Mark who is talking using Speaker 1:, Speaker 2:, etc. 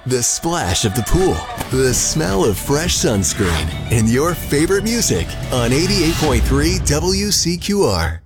Speaker 1: the splash of the pool, the smell of fresh sunscreen, and your favorite music on 88.3 WCQR.